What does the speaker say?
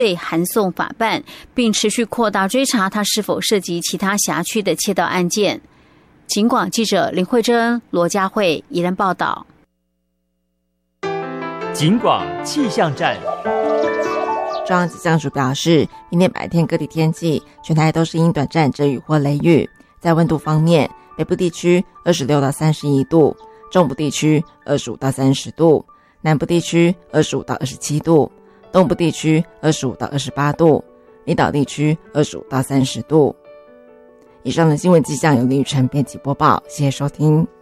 被函送法办，并持续扩大追查他是否涉及其他辖区的窃盗案件。警广记者林慧珍、罗佳慧宜兰报道。 警广气象站。 中央气象署表示，明天白天各地天气全台都是因短暂阵雨或雷雨。在温度方面，北部地区26到31度，中部地区25到30度，南部地区25到27度，东部地区25到28度，离岛地区25到30度。以上的新闻气象由林宇辰编辑播报，谢谢收听。